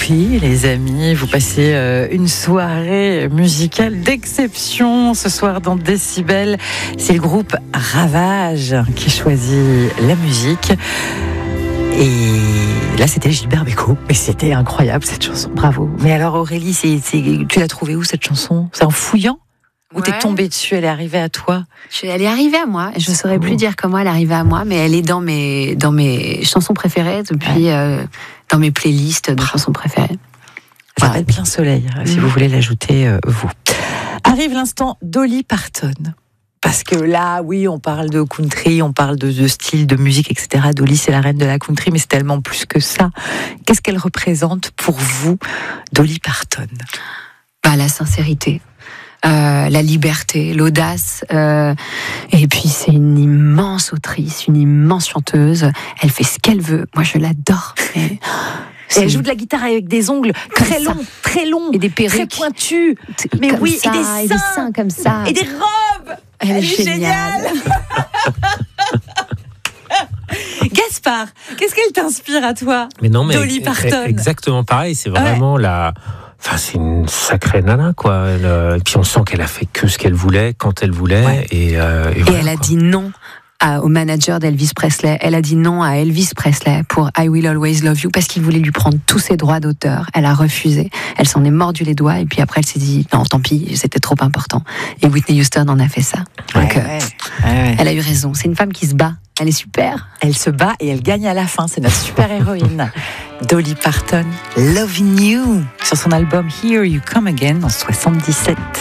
Groupie, les amis. Vous passez une soirée musicale d'exception ce soir dans Décibel. C'est le groupe Ravage qui choisit la musique. Et là, c'était Gilbert Bécaud. Et c'était incroyable cette chanson. Bravo. Mais alors, Aurélie, tu l'as trouvée où cette chanson ? C'est en fouillant ? Ou t'es tombée dessus, elle est arrivée à toi ? Elle est arrivée à moi. Je ne saurais plus dire comment elle est arrivée à moi, mais elle est dans mes chansons préférées depuis, dans mes playlists de chansons préférées. Ça s'appelle Plein Soleil, si vous voulez l'ajouter, vous. Arrive l'instant Dolly Parton. Parce que là, oui, on parle de country, on parle de style, de musique, etc. Dolly, c'est la reine de la country, mais c'est tellement plus que ça. Qu'est-ce qu'elle représente pour vous, Dolly Parton ? La sincérité. La liberté, l'audace, et puis c'est une immense autrice, une immense chanteuse. Elle fait ce qu'elle veut. Moi, je l'adore. Et elle joue de la guitare avec des ongles très longs, et des perruques très pointus. Mais oui, ça, et des seins comme ça, et des robes. Elle est géniale. Gaspard, qu'est-ce qu'elle t'inspire à toi ? Mais non, mais Dolly Parton. Exactement pareil. C'est vraiment c'est une sacrée nana, quoi. Et puis on sent qu'elle a fait que ce qu'elle voulait, quand elle voulait. Ouais. Et voilà, elle a dit non au manager d'Elvis Presley. Elle a dit non à Elvis Presley pour I Will Always Love You parce qu'il voulait lui prendre tous ses droits d'auteur. Elle a refusé. Elle s'en est mordu les doigts et puis après elle s'est dit non, tant pis, c'était trop important. Et Whitney Houston en a fait ça. Donc elle a eu raison. C'est une femme qui se bat. Elle est super. Elle se bat et elle gagne à la fin. C'est notre super héroïne. Dolly Parton, Loving You, sur son album Here You Come Again en 77.